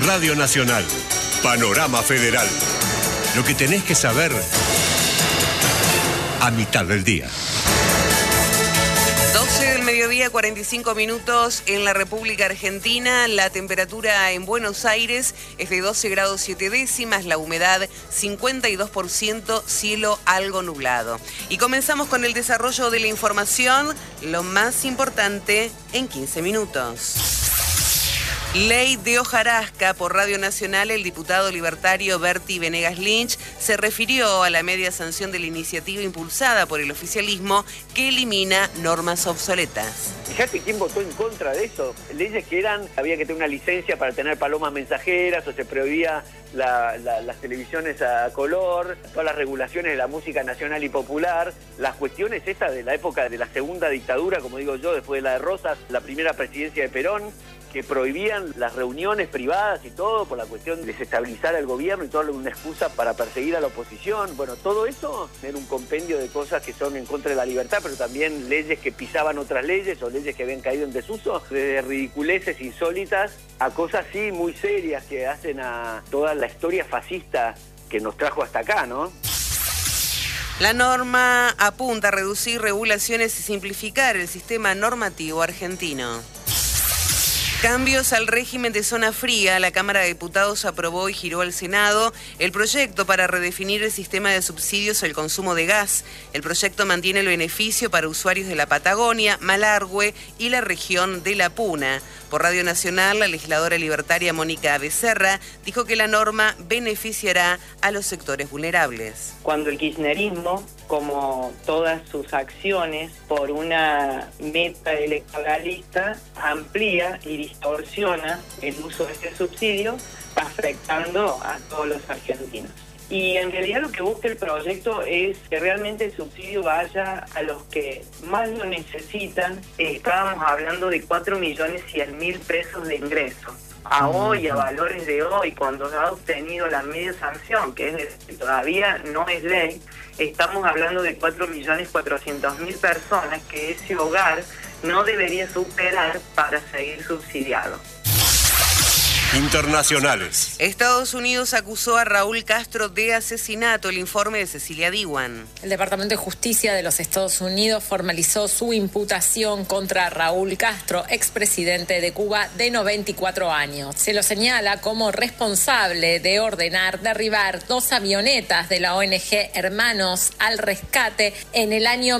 Radio Nacional, Panorama Federal. Lo que tenés que saber a mitad del día. 12 del mediodía, 45 minutos en la República Argentina. La temperatura en Buenos Aires es de 12 grados 7 décimas, la humedad 52%, cielo algo nublado. Y comenzamos con el desarrollo de la información, lo más importante en 15 minutos. Ley de hojarasca. Por Radio Nacional, el diputado libertario Berti Venegas Lynch se refirió a la media sanción de la iniciativa impulsada por el oficialismo que elimina normas obsoletas. Fíjate quién votó en contra de eso. Leyes que había que tener una licencia para tener palomas mensajeras, o se prohibía las televisiones a color, todas las regulaciones de la música nacional y popular, las cuestiones estas de la época de la segunda dictadura, como digo yo, después de la de Rosas, la primera presidencia de Perón, que prohibían las reuniones privadas y todo por la cuestión de desestabilizar al gobierno y todo una excusa para perseguir a la oposición. Bueno, todo eso era un compendio de cosas que son en contra de la libertad, pero también leyes que pisaban otras leyes o leyes que habían caído en desuso, desde ridiculeces insólitas a cosas sí muy serias que hacen a toda la historia fascista que nos trajo hasta acá, ¿no? La norma apunta a reducir regulaciones y simplificar el sistema normativo argentino. Cambios al régimen de zona fría. La Cámara de Diputados aprobó y giró al Senado el proyecto para redefinir el sistema de subsidios al consumo de gas. El proyecto mantiene el beneficio para usuarios de la Patagonia, Malargüe y la región de La Puna. Por Radio Nacional, la legisladora libertaria Mónica Becerra dijo que la norma beneficiará a los sectores vulnerables. Cuando el kirchnerismo, como todas sus acciones por una meta electoralista, amplía y distorsiona el uso de este subsidio, afectando a todos los argentinos. Y en realidad lo que busca el proyecto es que realmente el subsidio vaya a los que más lo necesitan. Estábamos hablando de 4.100.000 pesos de ingreso. A hoy, a valores de hoy, cuando ha obtenido la media sanción, que es decir, todavía no es ley, estamos hablando de 4.400.000 personas que ese hogar no debería superar para seguir subsidiado. Internacionales. Estados Unidos acusó a Raúl Castro de asesinato. El informe de Cecilia Diwan. El Departamento de Justicia de los Estados Unidos formalizó su imputación contra Raúl Castro, expresidente de Cuba de 94 años. Se lo señala como responsable de ordenar derribar 2 avionetas de la ONG Hermanos al Rescate en el año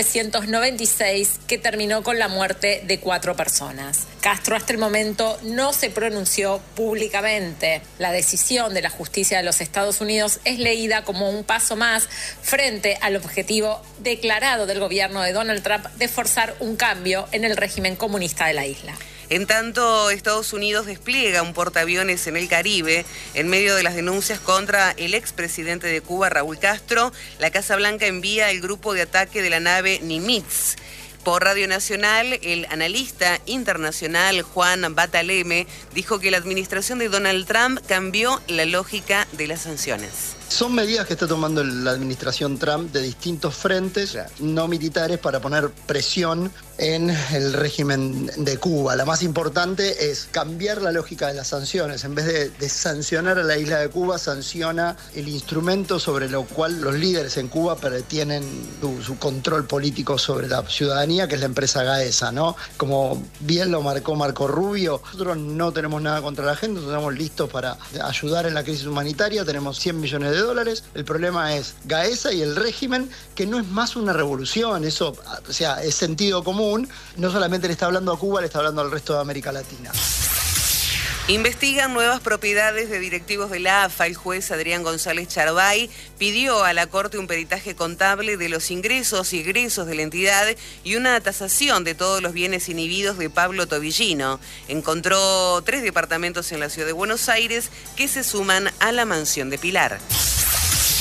1996, que terminó con la muerte de 4 personas. Castro hasta el momento no se pronunció públicamente. La decisión de la justicia de los Estados Unidos es leída como un paso más frente al objetivo declarado del gobierno de Donald Trump de forzar un cambio en el régimen comunista de la isla. En tanto, Estados Unidos despliega un portaaviones en el Caribe en medio de las denuncias contra el expresidente de Cuba, Raúl Castro. La Casa Blanca envía el grupo de ataque de la nave Nimitz. Por Radio Nacional, el analista internacional Juan Bataleme dijo que la administración de Donald Trump cambió la lógica de las sanciones. Son medidas que está tomando la administración Trump de distintos frentes no militares para poner presión en el régimen de Cuba. La más importante es cambiar la lógica de las sanciones. En vez de sancionar a la isla de Cuba, sanciona el instrumento sobre lo cual los líderes en Cuba tienen su control político sobre la ciudadanía, que es la empresa Gaesa, ¿no? Como bien lo marcó Marco Rubio, nosotros no tenemos nada contra la gente, nosotros estamos listos para ayudar en la crisis humanitaria, tenemos 100 millones de dólares. El problema es Gaesa y el régimen, que no es más una revolución, eso, o sea, es sentido común. No solamente le está hablando a Cuba, le está hablando al resto de América Latina. Investigan nuevas propiedades de directivos de la AFA. El juez Adrián González Charbay pidió a la Corte un peritaje contable de los ingresos y egresos de la entidad y una tasación de todos los bienes inhibidos de Pablo Tobillino. Encontró 3 departamentos en la ciudad de Buenos Aires que se suman a la mansión de Pilar.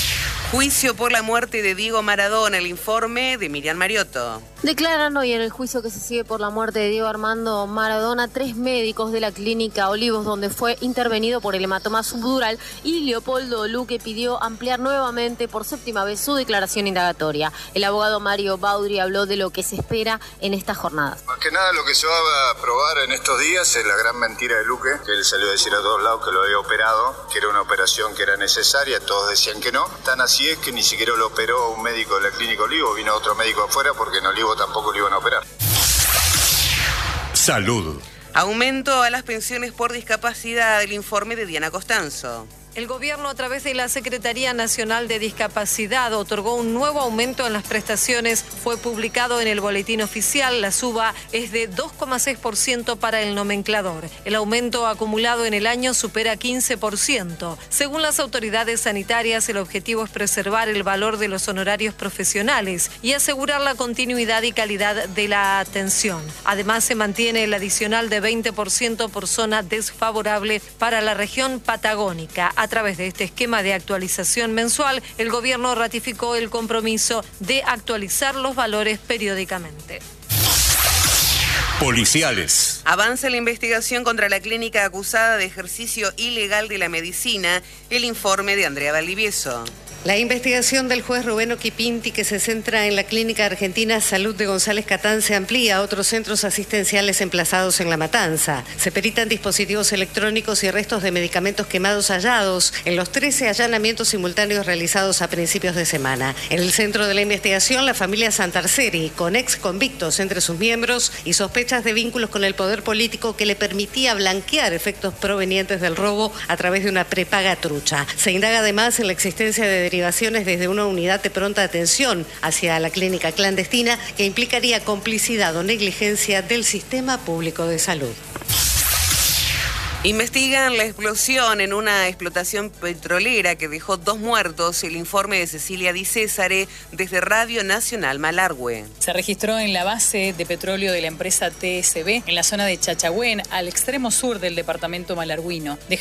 Juicio por la muerte de Diego Maradona, el informe de Miriam Mariotto. Declaran hoy en el juicio que se sigue por la muerte de Diego Armando Maradona 3 médicos de la clínica Olivos, donde fue intervenido por el hematoma subdural, y Leopoldo Luque pidió ampliar nuevamente por 7ª vez su declaración indagatoria. El abogado Mario Baudry habló de lo que se espera en estas jornadas. Más que nada lo que se va a probar en estos días es la gran mentira de Luque, que él salió a decir a todos lados que lo había operado, que era una operación que era necesaria, todos decían que no. Tan así es que ni siquiera lo operó un médico de la clínica Olivos, vino otro médico afuera porque en Olivos tampoco lo iban a operar. Salud. Aumento a las pensiones por discapacidad, el informe de Diana Costanzo. El gobierno, a través de la Secretaría Nacional de Discapacidad, otorgó un nuevo aumento en las prestaciones. Fue publicado en el boletín oficial. La suba es de 2,6% para el nomenclador. El aumento acumulado en el año supera 15%. Según las autoridades sanitarias, el objetivo es preservar el valor de los honorarios profesionales y asegurar la continuidad y calidad de la atención. Además, se mantiene el adicional de 20% por zona desfavorable para la región patagónica. A través de este esquema de actualización mensual, el gobierno ratificó el compromiso de actualizar los valores periódicamente. Policiales. Avanza la investigación contra la clínica acusada de ejercicio ilegal de la medicina, el informe de Andrea Valdivieso. La investigación del juez Rubén Oquipinti, que se centra en la Clínica Argentina Salud de González Catán, se amplía a otros centros asistenciales emplazados en La Matanza. Se peritan dispositivos electrónicos y restos de medicamentos quemados hallados en los 13 allanamientos simultáneos realizados a principios de semana. En el centro de la investigación, la familia Santarceri, con ex convictos entre sus miembros y sospechas de vínculos con el poder político que le permitía blanquear efectos provenientes del robo a través de una prepaga trucha. Se indaga además en la existencia de derivaciones desde una unidad de pronta atención hacia la clínica clandestina que implicaría complicidad o negligencia del sistema público de salud. Investigan la explosión en una explotación petrolera que dejó 2 muertos. El informe de Cecilia Di Césare desde Radio Nacional Malargüe. Se registró en la base de petróleo de la empresa TSB en la zona de Chachagüén, al extremo sur del departamento malargüino.